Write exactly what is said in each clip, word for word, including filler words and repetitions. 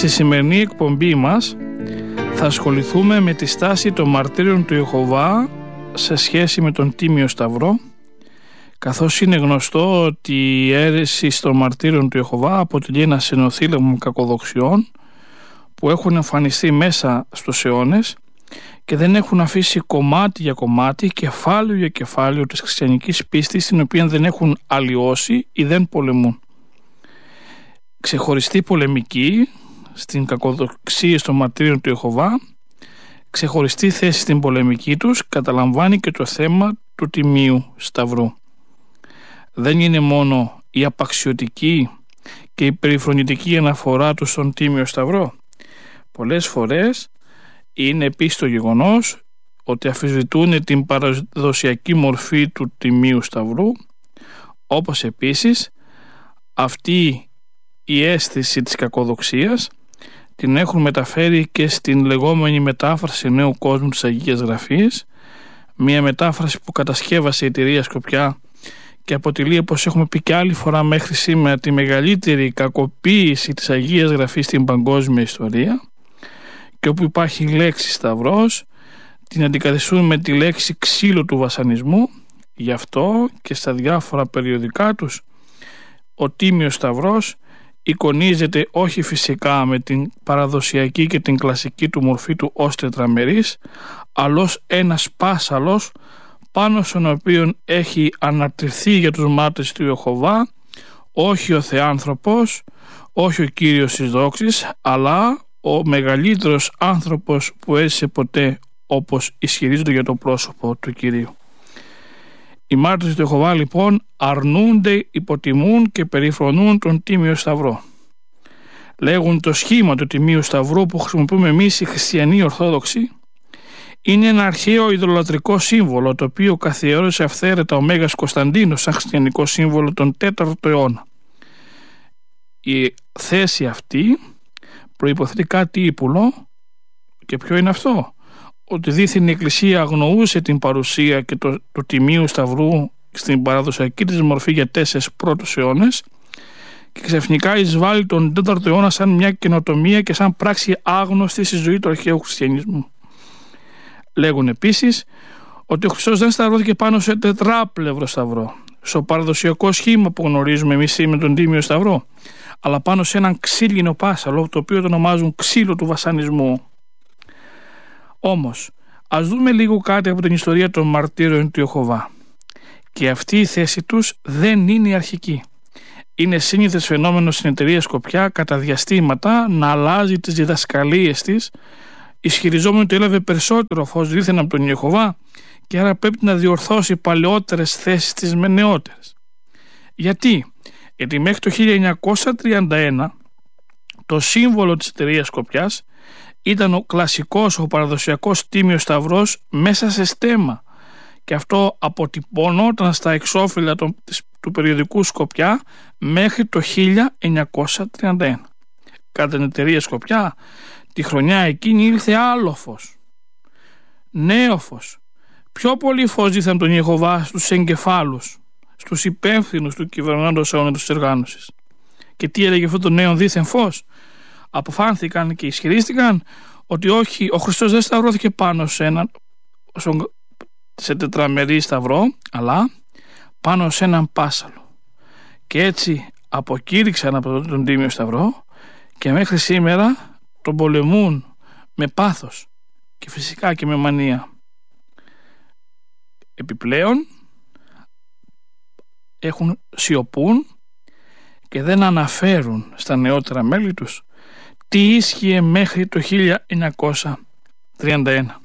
Στη σημερινή εκπομπή μας θα ασχοληθούμε με τη στάση των μαρτύρων του Ιεχωβά σε σχέση με τον Τίμιο Σταυρό, καθώς είναι γνωστό ότι η αίρεση των μαρτύρων του Ιεχωβά αποτελεί ένα συνοθήλευμα κακοδοξιών που έχουν εμφανιστεί μέσα στους αιώνες και δεν έχουν αφήσει κομμάτι για κομμάτι, κεφάλαιο για κεφάλαιο της χριστιανικής πίστης, την οποία δεν έχουν αλλοιώσει ή δεν πολεμούν. Ξεχωριστή πολεμική στην κακοδοξία των μαρτύρων του Ιεχωβά, ξεχωριστή θέση στην πολεμική τους καταλαμβάνει και το θέμα του Τιμίου Σταυρού. Δεν είναι μόνο η απαξιωτική και η περιφρονητική αναφορά του στον Τίμιο Σταυρό. Πολλές φορές είναι επίσης το γεγονός ότι αμφισβητούν την παραδοσιακή μορφή του Τιμίου Σταυρού, όπως επίσης αυτή η αίσθηση της κακοδοξίας την έχουν μεταφέρει και στην λεγόμενη μετάφραση Νέου Κόσμου της Αγίας Γραφής, μια μετάφραση που κατασκεύασε η εταιρεία Σκοπιά και αποτελεί, όπως έχουμε πει και άλλη φορά μέχρι σήμερα, τη μεγαλύτερη κακοποίηση της Αγίας Γραφής στην παγκόσμια ιστορία, και όπου υπάρχει η λέξη Σταυρός την αντικαθιστούν με τη λέξη ξύλο του βασανισμού. Γι' αυτό και στα διάφορα περιοδικά τους ο Τίμιος Σταυρός εικονίζεται όχι φυσικά με την παραδοσιακή και την κλασική του μορφή του ως τετραμερής, αλλά ως ένας πάσαλος πάνω στον οποίο έχει αναρτηθεί για τους μάρτυρες του Ιεχωβά όχι ο Θεάνθρωπος, όχι ο Κύριος της δόξης, αλλά ο μεγαλύτερος άνθρωπος που έζησε ποτέ, όπως ισχυρίζονται για το πρόσωπο του Κυρίου. Οι μάρτυρες του Ιεχωβά λοιπόν αρνούνται, υποτιμούν και περιφρονούν τον Τίμιο Σταυρό. Λέγουν το σχήμα του Τιμίου Σταυρού που χρησιμοποιούμε εμείς οι χριστιανοί Ορθόδοξοι είναι ένα αρχαίο ιδωλατρικό σύμβολο, το οποίο καθιέρωσε αυθαίρετα ο Μέγας Κωνσταντίνος σαν χριστιανικό σύμβολο τον τέταρτο αιώνα. Η θέση αυτή προϋποθέτει κάτι ύπουλο, και ποιο είναι αυτό? Ότι δήθεν η Εκκλησία αγνοούσε την παρουσία και το, το Τιμίου Σταυρού στην παραδοσιακή της μορφή για τέσσερις πρώτους αιώνες και ξαφνικά εισβάλλει τον τέταρτο αιώνα σαν μια καινοτομία και σαν πράξη άγνωστη στη ζωή του αρχαίου χριστιανισμού. Λέγουν επίσης ότι ο Χριστός δεν σταυρώθηκε πάνω σε τετράπλευρο σταυρό, στο παραδοσιακό σχήμα που γνωρίζουμε εμείς με τον Τίμιο Σταυρό, αλλά πάνω σε έναν ξύλινο πάσαλο, το οποίο το ονομάζουν ξύλο του βασανισμού. Όμως, ας δούμε λίγο κάτι από την ιστορία των μαρτύρων του Ιεχωβά. Και αυτή η θέση τους δεν είναι η αρχική. Είναι σύνηθες φαινόμενο στην εταιρεία Σκοπιά κατά διαστήματα να αλλάζει τις διδασκαλίες της, ισχυριζόμενο ότι έλαβε περισσότερο φως δήθεν από τον Ιεχωβά και άρα πρέπει να διορθώσει παλαιότερες θέσεις της με νεότερες. Γιατί? Γιατί μέχρι το χίλια εννιακόσια τριάντα ένα το σύμβολο της εταιρείας Σκοπιάς ήταν ο κλασικός, ο παραδοσιακός Τίμιος Σταυρός μέσα σε στέμμα, και αυτό αποτυπωνόταν στα εξώφυλλα του, του περιοδικού Σκοπιά μέχρι το χίλια εννιακόσια τριάντα ένα. Κατά την εταιρεία Σκοπιά τη χρονιά εκείνη ήλθε άλλο φως, νέο φως, πιο πολύ φως δίθεν τον Ιεχωβά στους εγκεφάλους, στους υπεύθυνους του κυβερνώντος αιώνα της οργάνωσης. Και τι έλεγε αυτό το νέο δίθεν φως? Αποφάνθηκαν και ισχυρίστηκαν ότι όχι, ο Χριστός δεν σταυρώθηκε πάνω σε έναν σε τετραμερή σταυρό, αλλά πάνω σε έναν πάσαλο. Και έτσι αποκήρυξαν από τον Τίμιο Σταυρό και μέχρι σήμερα τον πολεμούν με πάθος και φυσικά και με μανία. Επιπλέον έχουν σιωπούν και δεν αναφέρουν στα νεότερα μέλη τους τι ίσχυε μέχρι το χίλια εννιακόσια τριάντα ένα.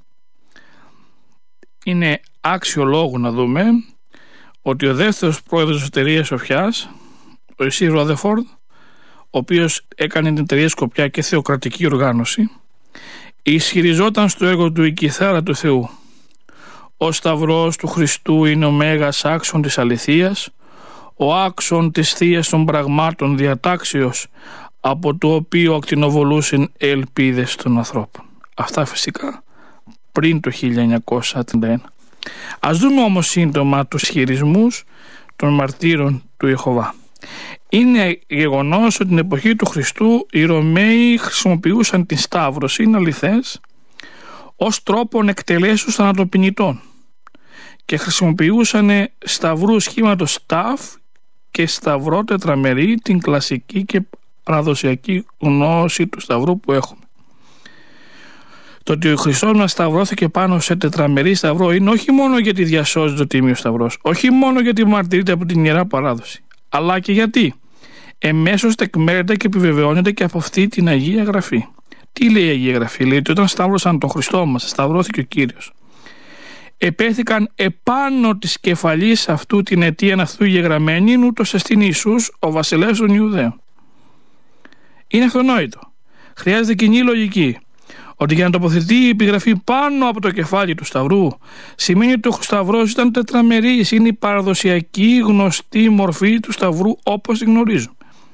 Είναι άξιο λόγου να δούμε ότι ο δεύτερος πρόεδρος της εταιρείας Σοφιάς, ο Ισή Ρόδεφορντ, ο οποίος έκανε την εταιρεία Σκοπιά και θεοκρατική οργάνωση, ισχυριζόταν στο έργο του «Η κιθάρα του Θεού». Ο Σταυρός του Χριστού είναι ο μέγας άξον της αληθείας, ο άξον της θείας των πραγμάτων διατάξεως, από το οποίο ακτινοβολούσαν ελπίδες των ανθρώπων. Αυτά φυσικά πριν το χίλια εννιακόσια τριάντα ένα. Ας δούμε όμως σύντομα τους ισχυρισμούς των μαρτύρων του Ιεχωβά. Είναι γεγονός ότι την εποχή του Χριστού οι Ρωμαίοι χρησιμοποιούσαν την σταύρωση, είναι αληθές, ως τρόπο εκτελέσεως θανατοποιητών και χρησιμοποιούσαν σταυρού σχήματος ταφ και σταυρό τετραμερή, την κλασική και παραδοσιακή γνώση του σταυρού που έχουμε. Το ότι ο Χριστός μας σταυρώθηκε πάνω σε τετραμερή σταυρό είναι όχι μόνο γιατί διασώζει το τίμιο σταυρός, όχι μόνο γιατί μαρτυρείται από την Ιερά Παράδοση, αλλά και γιατί εμέσως τεκμέρεται και επιβεβαιώνεται και από αυτή την Αγία Γραφή. Τι λέει η Αγία Γραφή? Λέει ότι όταν σταύρωσαν τον Χριστό μας, σταυρώθηκε ο Κύριος, επέθηκαν επάνω της κεφαλής αυτού την αιτίαν αυτού γεγραμμένη, ούτως εστίν Ιησούς ο βασιλεύς των Ιουδαίων. Είναι αυτονόητο. Χρειάζεται κοινή λογική. Ότι για να τοποθετεί η επιγραφή πάνω από το κεφάλι του σταυρού σημαίνει ότι ο σταυρός ήταν τετραμερής, είναι η παραδοσιακή γνωστή μορφή του σταυρού όπως την γνωρίζουμε.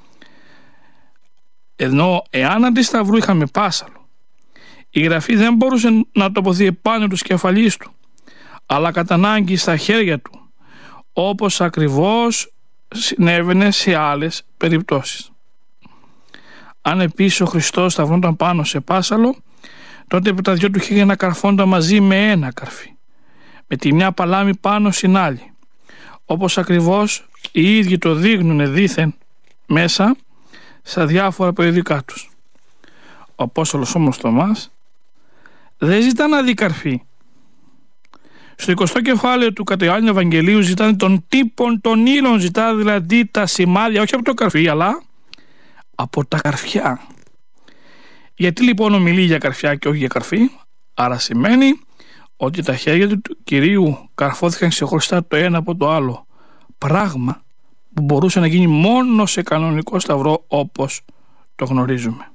Ενώ εάν αντί σταυρού είχαμε πάσαλο, η γραφή δεν μπορούσε να τοποθετεί πάνω του κεφαλής του, αλλά κατά ανάγκη στα χέρια του, όπως ακριβώς συνέβαινε σε άλλες περιπτώσεις. Αν επίσης ο Χριστός σταυρώνταν πάνω σε πάσαλο, τότε από τα δυο του χέρια να καρφώνταν μαζί με ένα καρφί, με τη μια παλάμη πάνω στην άλλη, όπως ακριβώς οι ίδιοι το δείχνουν δήθεν μέσα στα διάφορα περιοδικά τους. Ο Απόστολος όμως Θωμάς δεν ζητά να δει καρφί. Στο εικοστό κεφάλαιο του κατ' Ιωάννη Ευαγγελίου ζητάνε τον τύπον των ύλων, ζητά δηλαδή τα σημάδια όχι από το καρφί αλλά από τα καρφιά. Γιατί λοιπόν ομιλεί για καρφιά και όχι για καρφί? Άρα σημαίνει ότι τα χέρια του Κυρίου καρφώθηκαν ξεχωριστά το ένα από το άλλο, πράγμα που μπορούσε να γίνει μόνο σε κανονικό σταυρό όπως το γνωρίζουμε.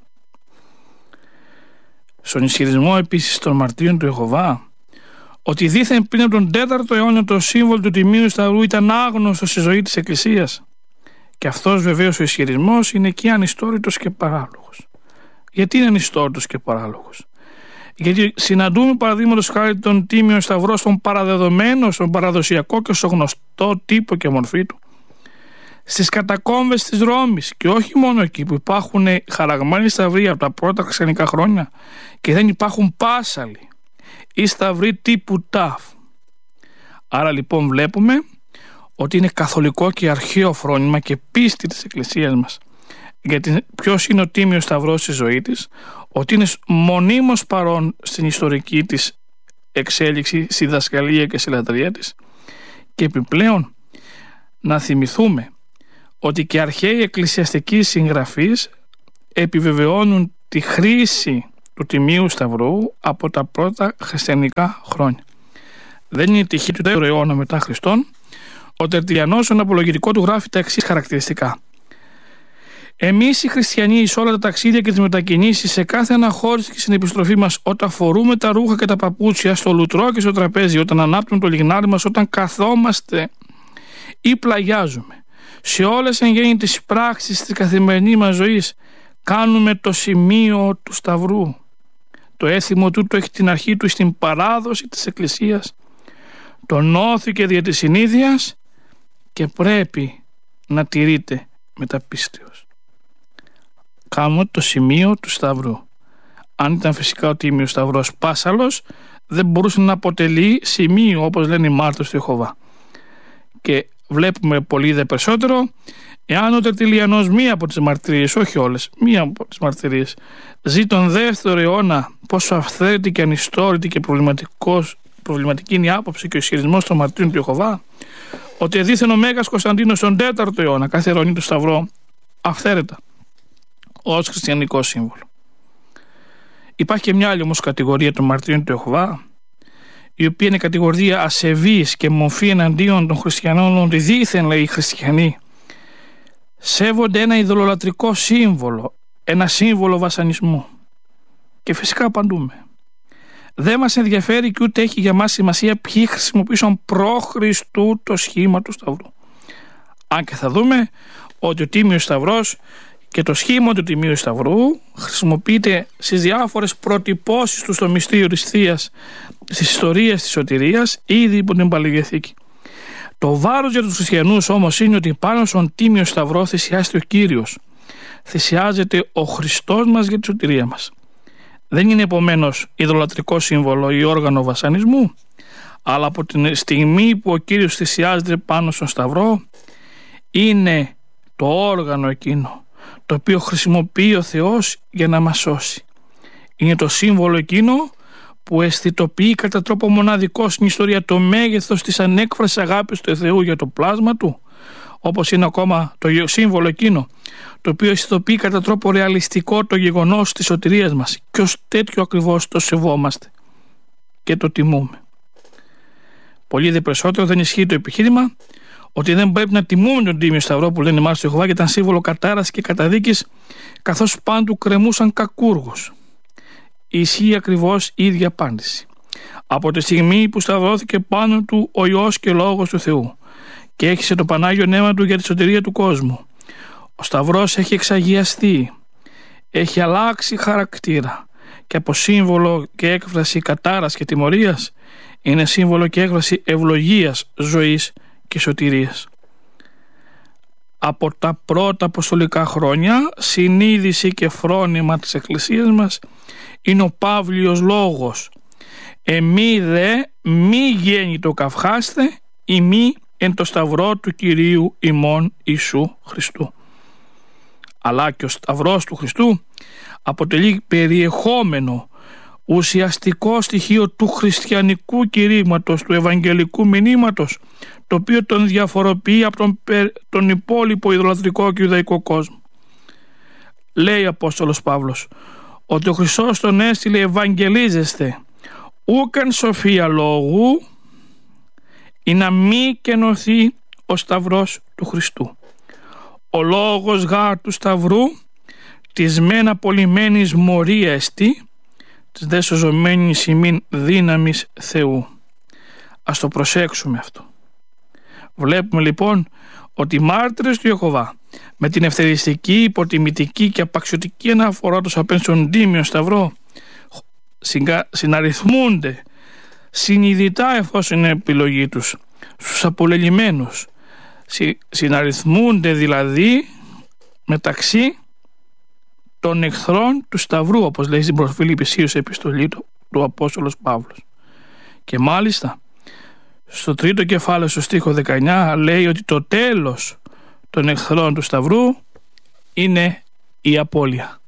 Στον ισχυρισμό επίσης των μαρτύρων του Ιεχωβά ότι δήθεν πριν από τον τέταρτο αιώνα το σύμβολο του Τιμίου Σταυρού ήταν άγνωστο στη ζωή της Εκκλησίας, και αυτός βεβαίως ο ισχυρισμός είναι και ανιστόρητος και παράλογος. Γιατί είναι ανιστόρητος και παράλογος? Γιατί συναντούμε παραδείγματος χάρη τον Τίμιο Σταυρό στον παραδεδομένο, στον παραδοσιακό και στο γνωστό τύπο και μορφή του στις κατακόμβες της Ρώμης, και όχι μόνο εκεί που υπάρχουν χαραγμένοι σταυροί από τα πρώτα χριστιανικά χρόνια και δεν υπάρχουν πάσαλοι ή σταυροί τύπου ταφ. Άρα λοιπόν βλέπουμε ότι είναι καθολικό και αρχαίο φρόνημα και πίστη της Εκκλησίας μας. Γιατί ποιος είναι ο Τίμιος Σταυρός στη ζωή της? Ότι είναι μονίμως παρόν στην ιστορική της εξέλιξη, στη διδασκαλία και στη λατρεία της. Και επιπλέον να θυμηθούμε ότι και αρχαίοι εκκλησιαστικοί συγγραφείς επιβεβαιώνουν τη χρήση του Τιμίου Σταυρού από τα πρώτα χριστιανικά χρόνια. Δεν είναι τυχή του δεύτερου αιώνα μετά Χριστόν ο Τερτιανός στον απολογητικό του γράφει τα εξής χαρακτηριστικά. Εμείς οι χριστιανοί σε όλα τα ταξίδια και τις μετακινήσεις, σε κάθε αναχώρηση και στην επιστροφή μας, όταν φορούμε τα ρούχα και τα παπούτσια, στο λουτρό και στο τραπέζι, όταν ανάπτουμε το λιγνάρι μας, όταν καθόμαστε ή πλαγιάζουμε, σε όλες εν γέννη τις πράξεις της καθημερινής μας ζωής, κάνουμε το σημείο του Σταυρού. Το έθιμο τούτο έχει την αρχή του στην παράδοση της Εκκλησίας. Το νόθηκε δια της συνήθειας και πρέπει να τηρείται μεταπίστεως. Κάνουμε το σημείο του Σταυρού. Αν ήταν φυσικά ο Τίμιος Σταυρός πάσαλος, δεν μπορούσε να αποτελεί σημείο, όπως λένε οι μάρτυρες του Ιεχωβά. Και βλέπουμε πολύ δε περισσότερο, εάν ο Τερτιλιανός μία από τις μαρτυρίες, όχι όλες, μία από τις μαρτυρίες, ζει τον δεύτερο αιώνα, πόσο αυθαίρετη και ανιστόρητη και προβληματική είναι η άποψη και ο ισχυρισμός των μαρτύρων του Ιεχωβά, ότι δήθεν ο Μέγας Κωνσταντίνος τον τέταρτο αιώνα καθιερώνει το Σταυρό αυθαίρετα ως χριστιανικό σύμβολο. Υπάρχει και μια άλλη όμως κατηγορία των μαρτύρων του Ιεχωβά, η οποία είναι κατηγορία ασεβής και μορφή εναντίον των χριστιανών, ότι δήθεν, λέει, οι χριστιανοί σέβονται ένα ειδωλολατρικό σύμβολο, ένα σύμβολο βασανισμού. Και φυσικά απαντούμε. Δεν μας ενδιαφέρει και ούτε έχει για μας σημασία ποιοι χρησιμοποιήσαν προ Χριστού το σχήμα του Σταυρού. Αν και θα δούμε ότι ο Τίμιος Σταυρός και το σχήμα του Τιμίου Σταυρού χρησιμοποιείται στις διάφορες προτυπώσεις του στο μυστήριο της Θείας, στις ιστορίες της σωτηρίας, ήδη από την Παλαιή Διαθήκη. Το βάρος για τους χριστιανούς όμως είναι ότι πάνω στον τίμιο σταυρό θυσιάζεται ο Κύριος. Θυσιάζεται ο Χριστός μας για τη σωτηρία μας. Δεν είναι επομένως ιδωλατρικό σύμβολο ή όργανο βασανισμού, αλλά από την στιγμή που ο Κύριος θυσιάζεται πάνω στον σταυρό, είναι το όργανο εκείνο το οποίο χρησιμοποιεί ο Θεός για να μας σώσει. Είναι το σύμβολο εκείνο που αισθητοποιεί κατά τρόπο μοναδικό στην ιστορία το μέγεθος της ανέκφρασης αγάπης του Θεού για το πλάσμα του, όπως είναι ακόμα το σύμβολο εκείνο το οποίο αισθητοποιεί κατά τρόπο ρεαλιστικό το γεγονός της σωτηρίας μας, και ως τέτοιο ακριβώς το σεβόμαστε και το τιμούμε. Πολύ δε περισσότερο δεν ισχύει το επιχείρημα ότι δεν πρέπει να τιμούμε τον τίμιο σταυρό που λένε οι μάρτυρες του Ιεχωβά, και ήταν σύμβολο κατάρας και καταδίκης, καθώς πάντου κρεμούσαν κακούργους. Ισχύει ακριβώς η ίδια απάντηση. Από τη στιγμή που σταυρώθηκε πάνω του ο Υιός και Λόγος του Θεού και έχισε το Πανάγιο Νεύμα του για τη σωτηρία του κόσμου, ο σταυρός έχει εξαγιαστεί, έχει αλλάξει χαρακτήρα, και από σύμβολο και έκφραση κατάρας και τιμωρίας είναι σύμβολο και έκφραση ευλογίας, ζωής και σωτηρίας. Από τα πρώτα αποστολικά χρόνια, συνείδηση και φρόνημα της Εκκλησίας μας είναι ο Παύλιος λόγος. Εμεί δε μη γέννητο καυχάστε, ημί εν το σταυρό του Κυρίου ημών Ιησού Χριστού. Αλλά και ο σταυρός του Χριστού αποτελεί περιεχόμενο, ουσιαστικό στοιχείο του χριστιανικού κηρύγματος, του ευαγγελικού μηνύματος, το οποίο τον διαφοροποιεί από τον, τον υπόλοιπο ιδωλατρικό και ιουδαϊκό κόσμο. Λέει ο Απόστολος Παύλος ότι ο Χριστός τον έστειλε ευαγγελίζεστε ούκαν σοφία λόγου, ή να μη κενωθεί ο σταυρός του Χριστού. Ο λόγος γάρ του σταυρού της μεν απολυμένης μορία εστί, της δε σωζομένης ημίν δύναμης Θεού. Ας το προσέξουμε αυτό. Βλέπουμε λοιπόν ότι οι μάρτυρες του Ιεχωβά, με την ευθεριστική, υποτιμητική και απαξιωτική αναφορά τους απέναντι στον τίμιο σταυρό, συναριθμούνται συνειδητά, εφόσον είναι επιλογή τους, στους απολελειμμένους. Συ, συναριθμούνται δηλαδή μεταξύ των εχθρών του σταυρού, όπως λέει στην προς Φιλιππισίους επιστολή του, του Απόστολος Παύλος. Και μάλιστα στο τρίτο κεφάλαιο, στο στίχο δεκαεννιά, λέει ότι το τέλος των εχθρών του σταυρού είναι η απώλεια.